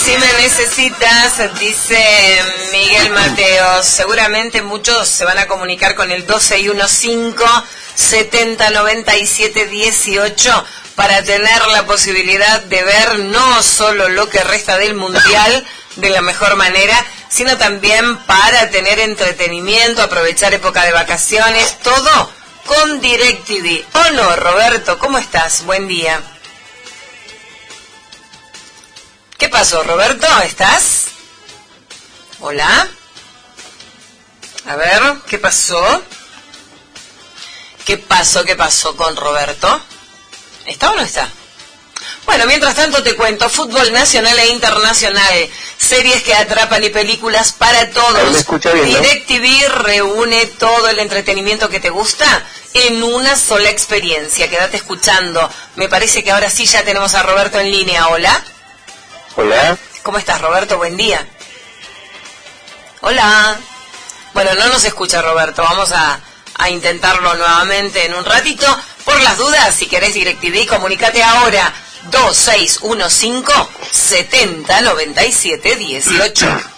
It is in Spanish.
Si me necesitas, dice Miguel Mateos, seguramente muchos se van a comunicar con el 2615-709718 para tener la posibilidad de ver no solo lo que resta del Mundial de la mejor manera, sino también para tener entretenimiento, aprovechar época de vacaciones, todo con DirecTV. ¿O no, Roberto? ¿Cómo estás? Buen día. ¿Qué pasó, Roberto? ¿Estás? Hola. A ver, ¿qué pasó? ¿Qué pasó con Roberto? ¿Está o no está? Bueno, mientras tanto te cuento, fútbol nacional e internacional, series que atrapan y películas para todos. ¿Me escucha bien, no? DirecTV reúne todo el entretenimiento que te gusta en una sola experiencia. Quédate escuchando. Me parece que ahora sí ya tenemos a Roberto en línea. Hola. Hola. ¿Cómo estás, Roberto? Buen día. Hola. Bueno, no nos escucha Roberto. Vamos a intentarlo nuevamente en un ratito. Por las dudas, si querés DirecTV, comunícate ahora. 2615-709718.